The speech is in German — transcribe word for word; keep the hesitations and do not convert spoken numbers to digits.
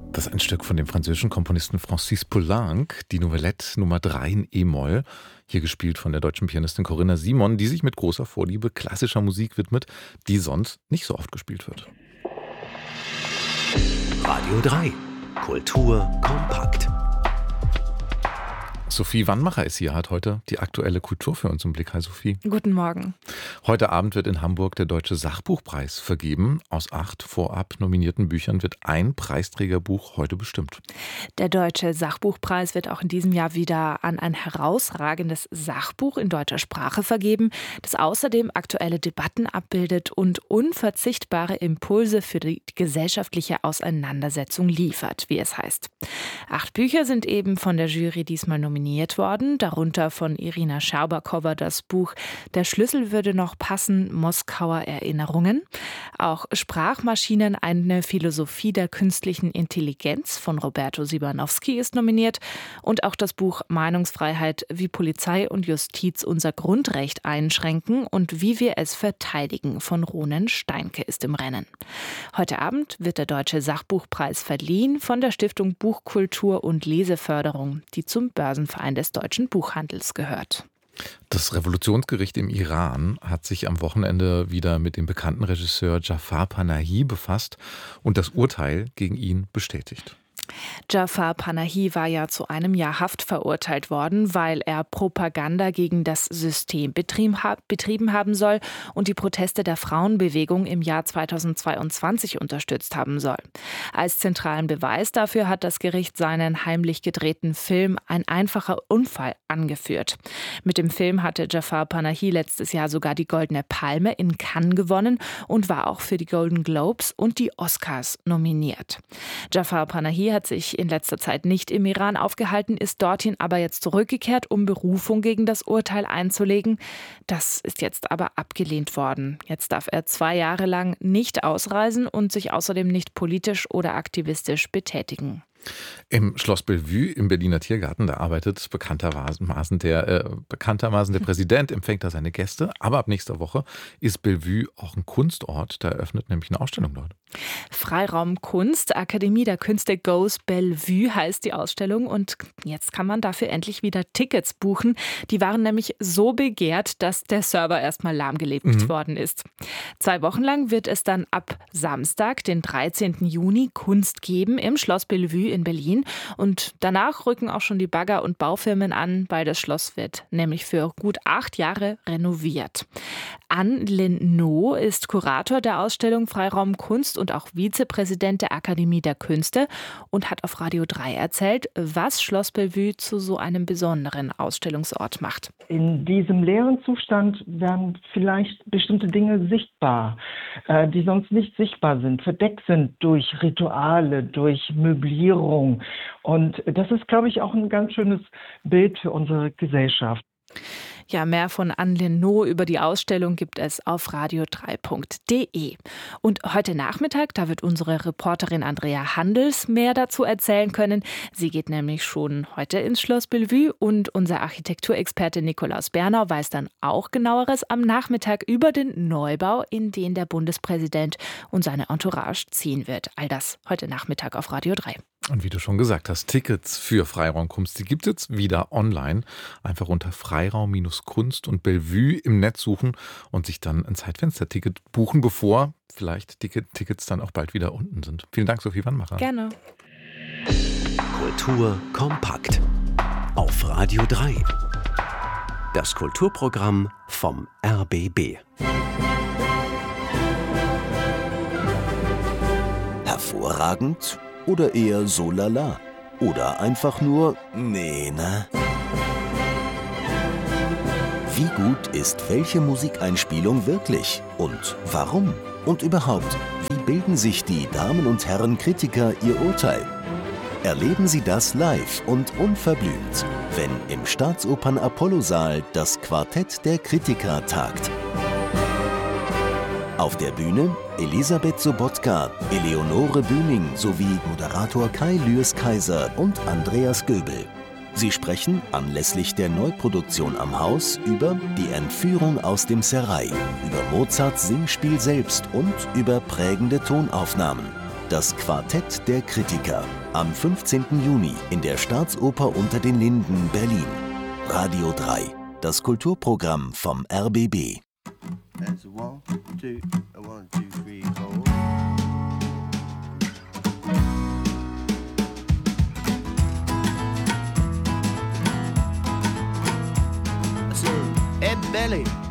Das ist ein Stück von dem französischen Komponisten Francis Poulenc, die Novelette Nummer drei in E-Moll, hier gespielt von der deutschen Pianistin Corinna Simon, die sich mit großer Vorliebe klassischer Musik widmet, die sonst nicht so oft gespielt wird. Radio drei. Kultur kompakt. Sophie Wannmacher ist hier, hat heute die aktuelle Kultur für uns im Blick. Hi Sophie. Guten Morgen. Heute Abend wird in Hamburg der Deutsche Sachbuchpreis vergeben. Aus acht vorab nominierten Büchern wird ein Preisträgerbuch heute bestimmt. Der Deutsche Sachbuchpreis wird auch in diesem Jahr wieder an ein herausragendes Sachbuch in deutscher Sprache vergeben, das außerdem aktuelle Debatten abbildet und unverzichtbare Impulse für die gesellschaftliche Auseinandersetzung liefert, wie es heißt. Acht Bücher sind eben von der Jury diesmal nominiert worden, darunter von Irina Scherbakowa das Buch Der Schlüssel würde noch passen, Moskauer Erinnerungen. Auch Sprachmaschinen, eine Philosophie der künstlichen Intelligenz von Roberto Sibanowski ist nominiert und auch das Buch Meinungsfreiheit, wie Polizei und Justiz unser Grundrecht einschränken und wie wir es verteidigen von Ronen Steinke ist im Rennen. Heute Abend wird der Deutsche Sachbuchpreis verliehen von der Stiftung Buchkultur und Leseförderung, die zum Börsenverein des deutschen Buchhandels gehört. Das Revolutionsgericht im Iran hat sich am Wochenende wieder mit dem bekannten Regisseur Jafar Panahi befasst und das Urteil gegen ihn bestätigt. Jafar Panahi war ja zu einem Jahr Haft verurteilt worden, weil er Propaganda gegen das System betrieben haben soll und die Proteste der Frauenbewegung im Jahr zweitausendzweiundzwanzig unterstützt haben soll. Als zentralen Beweis dafür hat das Gericht seinen heimlich gedrehten Film Ein einfacher Unfall angeführt. Mit dem Film hatte Jafar Panahi letztes Jahr sogar die Goldene Palme in Cannes gewonnen und war auch für die Golden Globes und die Oscars nominiert. Jafar Panahi hat sich in letzter Zeit nicht im Iran aufgehalten, ist dorthin aber jetzt zurückgekehrt, um Berufung gegen das Urteil einzulegen. Das ist jetzt aber abgelehnt worden. Jetzt darf er zwei Jahre lang nicht ausreisen und sich außerdem nicht politisch oder aktivistisch betätigen. Im Schloss Bellevue im Berliner Tiergarten, da arbeitet bekanntermaßen der, äh, bekanntermaßen der Präsident, empfängt da seine Gäste. Aber ab nächster Woche ist Bellevue auch ein Kunstort, da eröffnet nämlich eine Ausstellung dort. Freiraum Kunst, Akademie der Künste Goes Bellevue heißt die Ausstellung und jetzt kann man dafür endlich wieder Tickets buchen. Die waren nämlich so begehrt, dass der Server erstmal lahmgelegt mhm. worden ist. Zwei Wochen lang wird es dann ab Samstag, den dreizehnten Juni, Kunst geben im Schloss Bellevue in Berlin und danach rücken auch schon die Bagger- und Baufirmen an, weil das Schloss wird nämlich für gut acht Jahre renoviert. Anne Linneau ist Kurator der Ausstellung Freiraum Kunst und auch Vizepräsident der Akademie der Künste und hat auf Radio drei erzählt, was Schloss Bellevue zu so einem besonderen Ausstellungsort macht. In diesem leeren Zustand werden vielleicht bestimmte Dinge sichtbar, die sonst nicht sichtbar sind, verdeckt sind durch Rituale, durch Möblierung. Und das ist, glaube ich, auch ein ganz schönes Bild für unsere Gesellschaft. Ja, mehr von Anne Linneau über die Ausstellung gibt es auf radio drei punkt de. Und heute Nachmittag, da wird unsere Reporterin Andrea Handels mehr dazu erzählen können. Sie geht nämlich schon heute ins Schloss Bellevue und unser Architekturexperte Nikolaus Bernau weiß dann auch Genaueres am Nachmittag über den Neubau, in den der Bundespräsident und seine Entourage ziehen wird. All das heute Nachmittag auf Radio drei. Und wie du schon gesagt hast, Tickets für Freiraum Kunst, die gibt es jetzt wieder online. Einfach unter Freiraum Kunst und Bellevue im Netz suchen und sich dann ein Zeitfenster-Ticket buchen, bevor vielleicht Ticket, Tickets dann auch bald wieder unten sind. Vielen Dank, Sophie Wannmacher. Gerne. Kultur kompakt auf Radio drei. Das Kulturprogramm vom R B B. Hervorragend oder eher so lala? Oder einfach nur nee, ne? Wie gut ist welche Musikeinspielung wirklich? Und warum? Und überhaupt, wie bilden sich die Damen und Herren Kritiker ihr Urteil? Erleben Sie das live und unverblümt, wenn im Staatsopern Apollo-Saal das Quartett der Kritiker tagt. Auf der Bühne Elisabeth Sobotka, Eleonore Bühning sowie Moderator Kai Lüers-Kaiser und Andreas Göbel. Sie sprechen anlässlich der Neuproduktion am Haus über die Entführung aus dem Serail, über Mozarts Singspiel selbst und über prägende Tonaufnahmen. Das Quartett der Kritiker. Am fünfzehnten Juni in der Staatsoper Unter den Linden, Berlin. Radio drei. Das Kulturprogramm vom R B B. That's one, two, one, two, three, four. I said, Ed Belly.